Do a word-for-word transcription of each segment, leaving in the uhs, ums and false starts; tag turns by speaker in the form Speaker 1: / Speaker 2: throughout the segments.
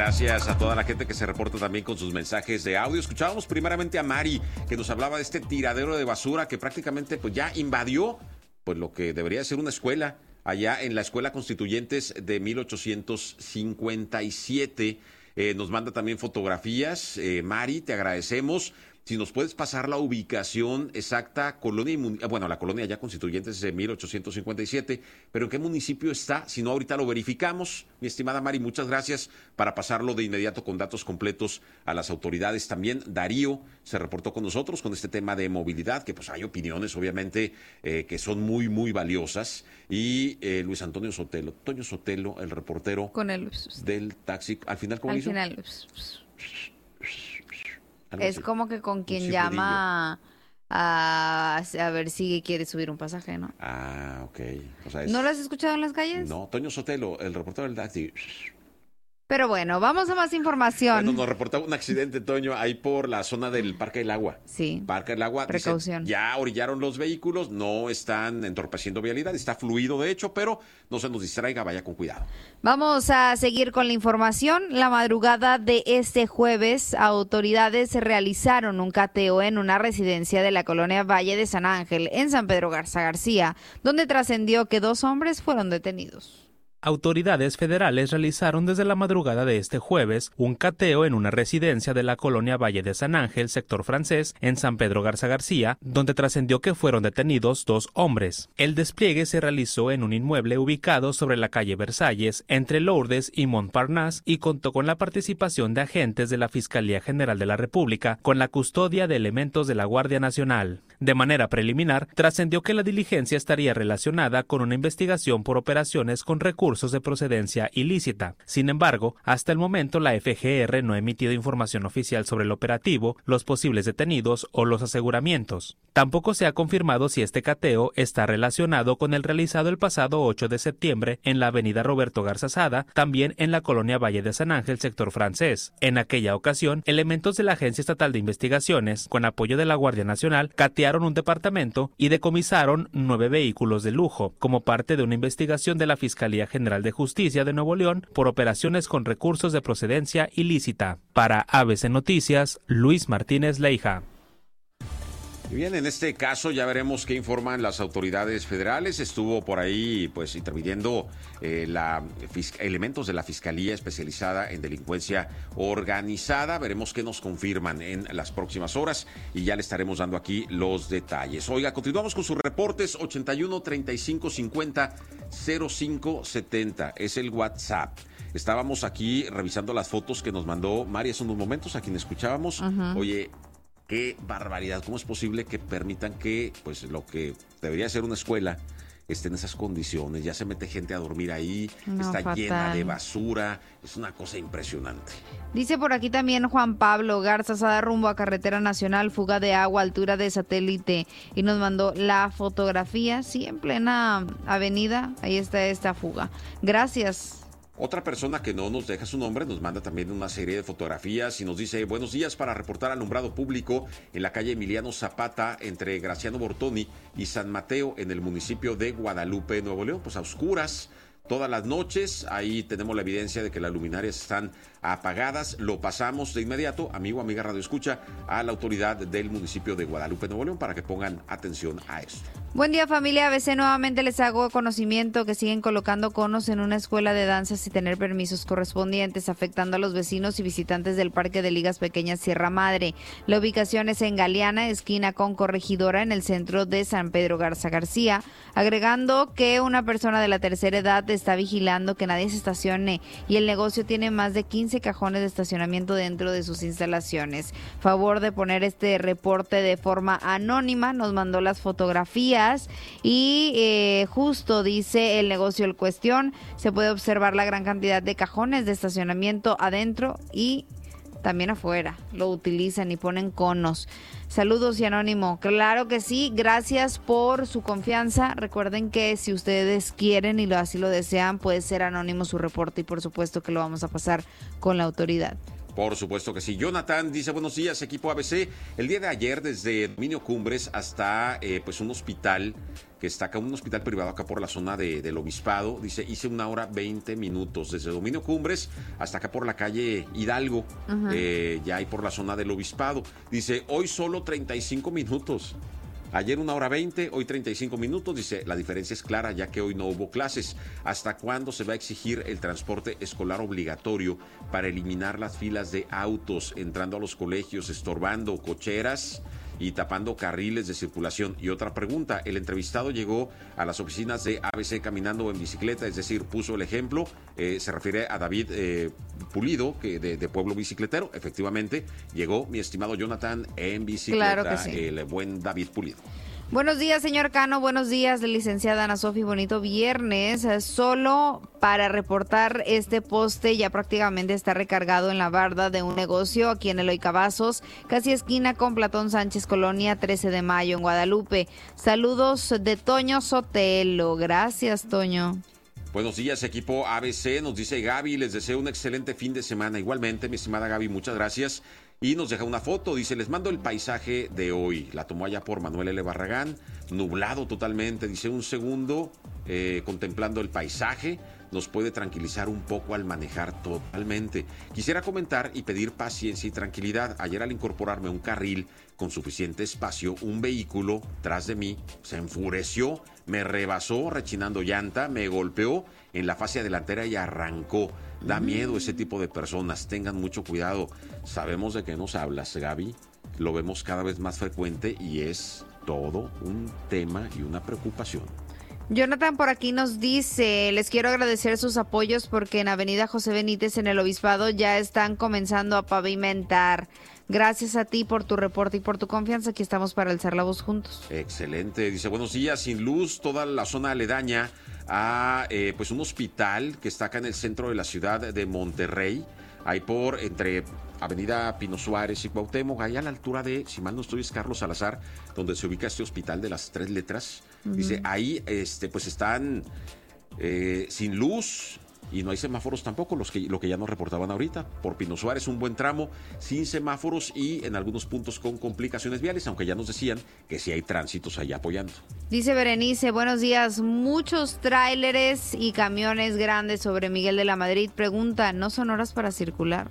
Speaker 1: Gracias a toda la gente que se reporta también con sus mensajes de audio. Escuchábamos primeramente a Mari, que nos hablaba de este tiradero de basura que prácticamente pues ya invadió pues lo que debería ser una escuela, allá en la Escuela Constituyentes de mil ochocientos cincuenta y siete. Eh, nos manda también fotografías. Eh, Mari, te agradecemos. Si nos puedes pasar la ubicación exacta, colonia y mun- bueno, la colonia ya Constituyentes es de mil ochocientos cincuenta y siete, pero ¿en qué municipio está? Si no, ahorita lo verificamos. Mi estimada Mari, muchas gracias para pasarlo de inmediato con datos completos a las autoridades. También Darío se reportó con nosotros con este tema de movilidad, que pues hay opiniones obviamente eh, que son muy, muy valiosas. Y eh, Luis Antonio Sotelo, Toño Sotelo, el reportero
Speaker 2: con el
Speaker 1: del taxi. Al final, ¿cómo
Speaker 2: Al
Speaker 1: hizo?
Speaker 2: final.
Speaker 1: Algo
Speaker 2: Es
Speaker 1: así.
Speaker 2: como que con
Speaker 1: Un
Speaker 2: quien
Speaker 1: chiflidillo.
Speaker 2: llama a, a ver si quiere subir un pasaje, ¿no?
Speaker 1: Ah, ok. O sea, es...
Speaker 2: ¿No lo has escuchado en las calles?
Speaker 1: No, Toño Sotelo, el reportero del taxi.
Speaker 2: Pero bueno, vamos a más información.
Speaker 1: Bueno, nos reportaba un accidente, Toño, ahí por la zona del Parque del Agua.
Speaker 2: Sí.
Speaker 1: Parque del Agua.
Speaker 2: Precaución.
Speaker 1: Dice, ya orillaron los vehículos, no están entorpeciendo vialidad, está fluido de hecho, pero no se nos distraiga, vaya con cuidado.
Speaker 2: Vamos a seguir con la información. La madrugada de este jueves, autoridades realizaron un cateo en una residencia de la colonia Valle de San Ángel, en San Pedro Garza García, donde trascendió que dos hombres fueron detenidos.
Speaker 3: Autoridades federales realizaron desde la madrugada de este jueves un cateo en una residencia de la colonia Valle de San Ángel, sector francés, en San Pedro Garza García, donde trascendió que fueron detenidos dos hombres. El despliegue se realizó en un inmueble ubicado sobre la calle Versalles, entre Lourdes y Montparnasse, y contó con la participación de agentes de la Fiscalía General de la República, con la custodia de elementos de la Guardia Nacional. De manera preliminar, trascendió que la diligencia estaría relacionada con una investigación por operaciones con recursos de procedencia ilícita. Sin embargo, hasta el momento la F G R no ha emitido información oficial sobre el operativo, los posibles detenidos o los aseguramientos. Tampoco se ha confirmado si este cateo está relacionado con el realizado el pasado ocho de septiembre en la avenida Roberto Garza Sada, también en la colonia Valle de San Ángel, sector francés. En aquella ocasión, elementos de la Agencia Estatal de Investigaciones, con apoyo de la Guardia Nacional, catearon un departamento y decomisaron nueve vehículos de lujo, como parte de una investigación de la Fiscalía General de Justicia de Nuevo León por operaciones con recursos de procedencia ilícita. Para A B C Noticias, Luis Martínez Leija.
Speaker 1: Y bien, en este caso ya veremos qué informan las autoridades federales. Estuvo por ahí pues interviniendo eh, la, elementos de la Fiscalía especializada en delincuencia organizada. Veremos qué nos confirman en las próximas horas y ya le estaremos dando aquí los detalles. Oiga, continuamos con sus reportes. Ochenta y uno, treinta y cinco, cincuenta, cero cinco setenta es el WhatsApp. Estábamos aquí revisando las fotos que nos mandó Mari hace unos momentos, a quien escuchábamos. Uh-huh. Oye, qué barbaridad, ¿cómo es posible que permitan que pues lo que debería ser una escuela esté en esas condiciones? Ya se mete gente a dormir ahí, no, está fatal. Llena de basura, es una cosa impresionante.
Speaker 2: Dice por aquí también Juan Pablo Garza Sada, rumbo a Carretera Nacional, fuga de agua, altura de Satélite, y nos mandó la fotografía, sí, en plena avenida, ahí está esta fuga. Gracias.
Speaker 1: Otra persona que no nos deja su nombre nos manda también una serie de fotografías y nos dice: buenos días, para reportar alumbrado público en la calle Emiliano Zapata entre Graciano Bortoni y San Mateo en el municipio de Guadalupe, Nuevo León. Pues a oscuras todas las noches, ahí tenemos la evidencia de que las luminarias están apagadas. Lo pasamos de inmediato, amigo, amiga Radio Escucha, a la autoridad del municipio de Guadalupe, Nuevo León, para que pongan atención a esto.
Speaker 2: Buen día, familia A B C. Nuevamente les hago conocimiento que siguen colocando conos en una escuela de danza sin tener permisos correspondientes, afectando a los vecinos y visitantes del Parque de Ligas Pequeñas Sierra Madre. La ubicación es en Galeana, esquina con Corregidora, en el centro de San Pedro Garza García, agregando que una persona de la tercera edad está vigilando que nadie se estacione y el negocio tiene más de quince cajones de estacionamiento dentro de sus instalaciones. Favor de poner este reporte de forma anónima, nos mandó las fotografías y eh, justo dice el negocio en cuestión, se puede observar la gran cantidad de cajones de estacionamiento adentro y también afuera, lo utilizan y ponen conos. Saludos y anónimo, claro que sí, gracias por su confianza. Recuerden que si ustedes quieren y lo, así lo desean, puede ser anónimo su reporte y por supuesto que lo vamos a pasar con la autoridad.
Speaker 1: Por supuesto que sí. Jonathan dice, buenos días, equipo A B C. El día de ayer, desde Dominio Cumbres hasta eh, pues un hospital que está acá, un hospital privado acá por la zona de, del Obispado, dice, hice una hora veinte minutos, desde Dominio Cumbres hasta acá por la calle Hidalgo, uh-huh. eh, ya ahí por la zona del Obispado. Dice, hoy solo treinta y cinco minutos. Ayer una hora veinte, hoy treinta y cinco minutos. Dice, la diferencia es clara ya que hoy no hubo clases. ¿Hasta cuándo se va a exigir el transporte escolar obligatorio para eliminar las filas de autos entrando a los colegios, estorbando cocheras y tapando carriles de circulación? Y otra pregunta, el entrevistado llegó a las oficinas de A B C caminando en bicicleta, es decir, puso el ejemplo, eh, se refiere a David eh, Pulido, que de, de Pueblo Bicicletero. Efectivamente, llegó mi estimado Jonathan en bicicleta,
Speaker 2: claro que sí.
Speaker 1: El buen David Pulido.
Speaker 2: Buenos días, señor Cano. Buenos días, licenciada Ana Sofi. Bonito viernes. Solo para reportar, este poste ya prácticamente está recargado en la barda de un negocio aquí en Eloy Cavazos, casi esquina con Platón Sánchez, Colonia trece de mayo, en Guadalupe. Saludos de Toño Sotelo. Gracias, Toño.
Speaker 1: Buenos días, equipo A B C, nos dice Gaby, les deseo un excelente fin de semana. Igualmente, mi estimada Gaby, muchas gracias. Y nos deja una foto, dice, les mando el paisaje de hoy. La tomó allá por Manuel L. Barragán, nublado totalmente. Dice, un segundo eh, contemplando el paisaje, nos puede tranquilizar un poco al manejar totalmente. Quisiera comentar y pedir paciencia y tranquilidad. Ayer al incorporarme a un carril con suficiente espacio, un vehículo tras de mí se enfureció, me rebasó rechinando llanta, me golpeó en la fascia delantera y arrancó. Da miedo ese tipo de personas, tengan mucho cuidado. Sabemos de qué nos hablas, Gaby, lo vemos cada vez más frecuente y es todo un tema y una preocupación.
Speaker 2: Jonathan por aquí nos dice, les quiero agradecer sus apoyos porque en Avenida José Benítez en el Obispado ya están comenzando a pavimentar. Gracias a ti por tu reporte y por tu confianza. Aquí estamos para alzar la voz juntos.
Speaker 1: Excelente. Dice, buenos días, sin luz, toda la zona aledaña a eh, pues un hospital que está acá en el centro de la ciudad de Monterrey, ahí por entre Avenida Pino Suárez y Cuauhtémoc, ahí a la altura de, si mal no estoy, es Carlos Salazar, donde se ubica este hospital de las tres letras. Uh-huh. Dice, ahí este pues están eh, sin luz y no hay semáforos tampoco, los que, lo que ya nos reportaban ahorita. Por Pino Suárez un buen tramo sin semáforos y en algunos puntos con complicaciones viales, aunque ya nos decían que sí hay tránsitos ahí apoyando.
Speaker 2: Dice Berenice, buenos días, muchos tráileres y camiones grandes sobre Miguel de la Madrid. Pregunta, ¿no son horas para circular?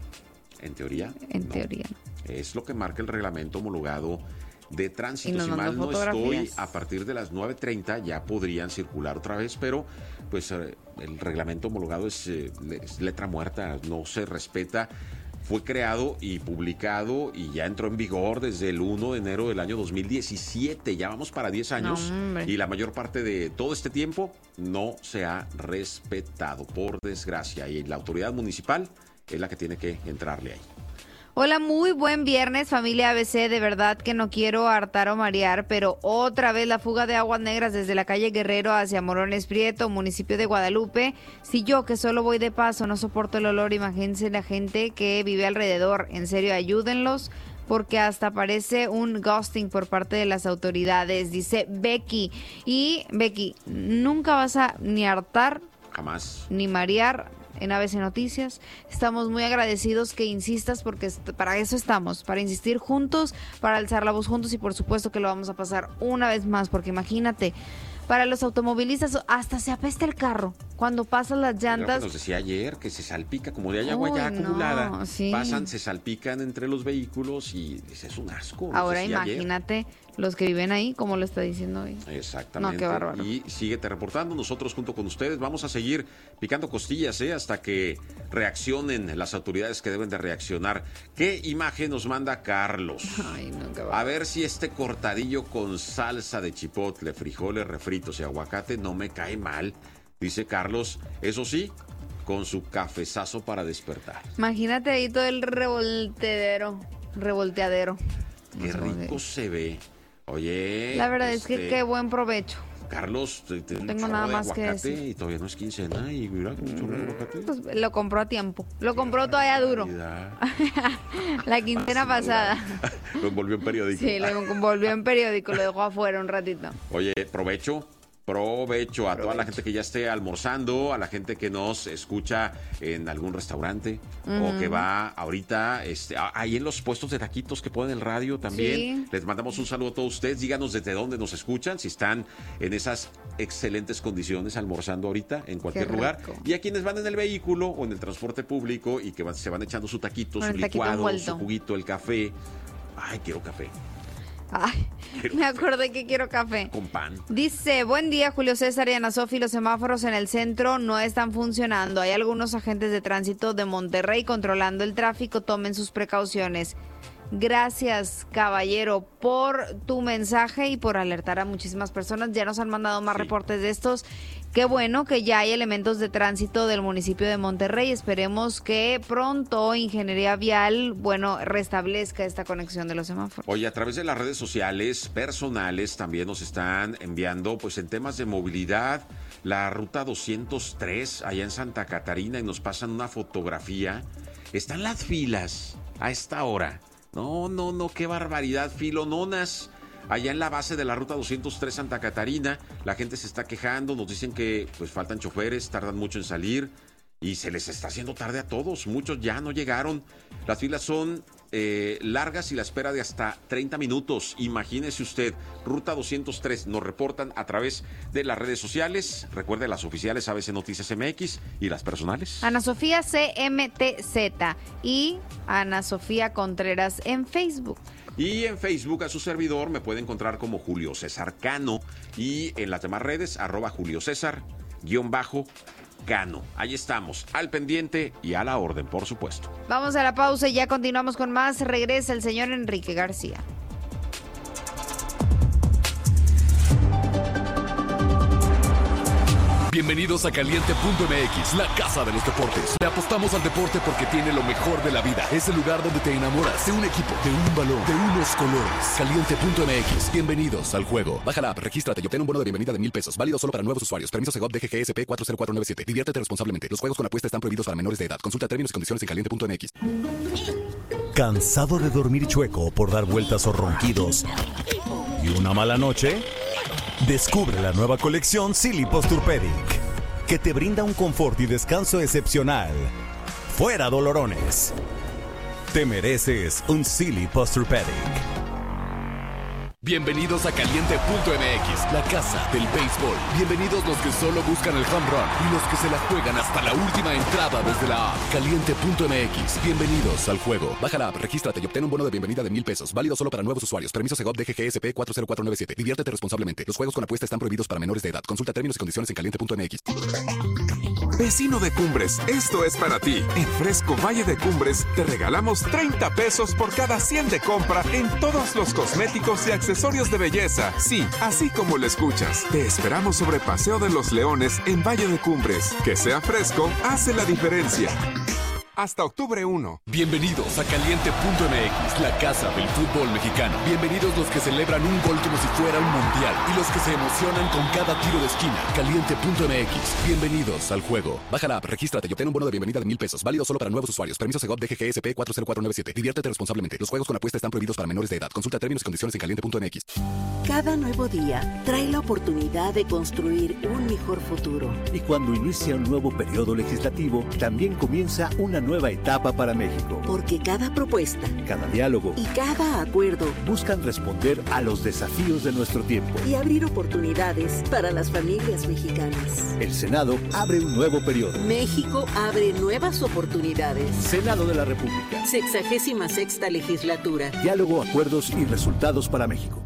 Speaker 1: En teoría.
Speaker 2: En
Speaker 1: no.
Speaker 2: teoría.
Speaker 1: Es lo que marca el reglamento homologado de tránsito.
Speaker 2: No,
Speaker 1: si
Speaker 2: no,
Speaker 1: mal
Speaker 2: no
Speaker 1: no estoy, a partir de las nueve treinta ya podrían circular otra vez, pero pues el reglamento homologado es, es letra muerta, no se respeta. Fue creado y publicado y ya entró en vigor desde el primero de enero del año dos mil diecisiete. Ya vamos para diez años no, y la mayor parte de todo este tiempo no se ha respetado, por desgracia. Y la autoridad municipal es la que tiene que entrarle ahí.
Speaker 2: Hola, muy buen viernes, familia A B C. De verdad que no quiero hartar o marear, pero otra vez la fuga de aguas negras desde la calle Guerrero hacia Morones Prieto, municipio de Guadalupe. Si yo, que solo voy de paso, no soporto el olor, imagínense la gente que vive alrededor. En serio, ayúdenlos, porque hasta parece un ghosting por parte de las autoridades, dice Becky. Y Becky, nunca vas a ni hartar,
Speaker 1: jamás,
Speaker 2: ni marear en A B C Noticias. Estamos muy agradecidos que insistas, porque para eso estamos, para insistir juntos, para alzar la voz juntos, y por supuesto que lo vamos a pasar una vez más, porque imagínate, para los automovilistas hasta se apesta el carro cuando pasan las llantas.
Speaker 1: Nos decía ayer que se salpica, como de hay agua Uy, ya acumulada,
Speaker 2: no, sí.
Speaker 1: pasan, se salpican entre los vehículos y es un asco.
Speaker 2: Ahora imagínate ayer. Los que viven ahí, como lo está diciendo hoy.
Speaker 1: Exactamente.
Speaker 2: No, qué bárbaro.
Speaker 1: Y síguete reportando, nosotros junto con ustedes vamos a seguir picando costillas, ¿eh? Hasta que reaccionen las autoridades que deben de reaccionar. ¿Qué imagen nos manda Carlos?
Speaker 2: Ay, no, qué bárbaro.
Speaker 1: A ver si este cortadillo con salsa de chipotle, frijoles refritos y aguacate no me cae mal, dice Carlos. Eso sí, con su cafezazo para despertar.
Speaker 2: Imagínate ahí todo el revoltedero, revolteadero.
Speaker 1: Qué rico se ve. Oye,
Speaker 2: la verdad
Speaker 1: este,
Speaker 2: es que qué buen provecho.
Speaker 1: Carlos, te, te
Speaker 2: no tengo nada más que decir.
Speaker 1: Y todavía no es quincena y mira que un chorro de aguacate.
Speaker 2: Pues lo compró a tiempo. Lo compró todavía duro. La quincena pasada.
Speaker 1: Lo envolvió en periódico.
Speaker 2: Sí, lo envolvió en periódico, lo dejó afuera un ratito.
Speaker 1: Oye, provecho. Provecho a Provecho. Toda la gente que ya esté almorzando, a la gente que nos escucha en algún restaurante uh-huh. o que va ahorita este, ahí en los puestos de taquitos que ponen el radio también. Sí. Les mandamos un saludo a todos ustedes. Díganos desde dónde nos escuchan, si están en esas excelentes condiciones almorzando ahorita en cualquier lugar. Y a quienes van en el vehículo o en el transporte público y que van, se van echando su taquito, Con su licuado, taquito su juguito, el café. Ay, quiero café.
Speaker 2: Ay, quiero me café. acordé que quiero café.
Speaker 1: Con pan.
Speaker 2: Dice, buen día, Julio César y Ana Sofi. Los semáforos en el centro no están funcionando. Hay algunos agentes de tránsito de Monterrey controlando el tráfico. Tomen sus precauciones. Gracias, caballero, por tu mensaje y por alertar a muchísimas personas. Ya nos han mandado más sí. reportes de estos. Qué bueno que ya hay elementos de tránsito del municipio de Monterrey. Esperemos que pronto Ingeniería Vial, bueno, restablezca esta conexión de los semáforos.
Speaker 1: Oye, a través de las redes sociales personales también nos están enviando, pues en temas de movilidad, la ruta doscientos tres allá en Santa Catarina, y nos pasan una fotografía. Están las filas a esta hora. No, no, no, qué barbaridad, filononas. Allá en la base de la ruta doscientos tres Santa Catarina, la gente se está quejando, nos dicen que pues faltan choferes, tardan mucho en salir y se les está haciendo tarde a todos. Muchos ya no llegaron. Las filas son eh, largas y la espera de hasta treinta minutos. Imagínese usted, ruta doscientos tres, nos reportan a través de las redes sociales. Recuerde, las oficiales A B C Noticias M X y las personales.
Speaker 2: Ana Sofía C M T Z y Ana Sofía Contreras en Facebook.
Speaker 1: Y en Facebook a su servidor me puede encontrar como Julio César Cano y en las demás redes arroba Julio César guión bajo Cano. Ahí estamos, al pendiente y a la orden, por supuesto.
Speaker 2: Vamos a la pausa y ya continuamos con más. Regresa el señor Enrique García.
Speaker 4: Bienvenidos a Caliente punto M X, la casa de los deportes. Le apostamos al deporte porque tiene lo mejor de la vida. Es el lugar donde te enamoras de un equipo, de un balón, de unos colores. Caliente punto M X, bienvenidos al juego. Baja la app, regístrate y obtén un bono de bienvenida de mil pesos. Válido solo para nuevos usuarios. Permiso Segov D G G S P cuatro cero cuatro nueve siete. Diviértete responsablemente. Los juegos con apuesta están prohibidos para menores de edad. Consulta términos y condiciones en Caliente punto M X.
Speaker 5: ¿Cansado de dormir chueco por dar vueltas o ronquidos y una mala noche? Descubre la nueva colección Silly Posturepedic, que te brinda un confort y descanso excepcional. Fuera dolorones. Te mereces un Silly Posturepedic.
Speaker 4: Bienvenidos a Caliente punto M X, la casa del béisbol. Bienvenidos los que solo buscan el home run y los que se la juegan hasta la última entrada desde la app. Caliente punto M X, bienvenidos al juego. Baja la app, regístrate y obtén un bono de bienvenida de mil pesos. Válido solo para nuevos usuarios. Permiso Segov D G G S P cuatro cero cuatro nueve siete. Diviértete responsablemente. Los juegos con apuesta están prohibidos para menores de edad. Consulta términos y condiciones en Caliente punto M X.
Speaker 6: Vecino de Cumbres, esto es para ti. En Fresco Valle de Cumbres te regalamos treinta pesos por cada cien de compra en todos los cosméticos y accesorios de belleza. Sí, así como lo escuchas. Te esperamos sobre Paseo de los Leones en Valle de Cumbres. Que sea fresco, hace la diferencia. Hasta octubre primero.
Speaker 4: Bienvenidos a Caliente punto M X, la casa del fútbol mexicano. Bienvenidos los que celebran un gol como si fuera un mundial y los que se emocionan con cada tiro de esquina. Caliente punto M X, bienvenidos al juego. Baja la app, regístrate y obtén un bono de bienvenida de mil pesos. Válido solo para nuevos usuarios. Permiso Segov D G G S P cuatro cero cuatro nueve siete. Diviértete responsablemente. Los juegos con apuesta están prohibidos para menores de edad. Consulta términos y condiciones en Caliente punto M X.
Speaker 7: Cada nuevo día trae la oportunidad de construir un mejor futuro.
Speaker 5: Y cuando inicia un nuevo periodo legislativo, también comienza una nueva etapa para México.
Speaker 7: Porque cada propuesta,
Speaker 5: cada diálogo
Speaker 7: y cada acuerdo
Speaker 5: buscan responder a los desafíos de nuestro tiempo
Speaker 7: y abrir oportunidades para las familias mexicanas.
Speaker 5: El Senado abre un nuevo periodo.
Speaker 7: México abre nuevas oportunidades.
Speaker 5: Senado de la República.
Speaker 7: Sexagésima sexta legislatura.
Speaker 5: Diálogo, acuerdos y resultados para México.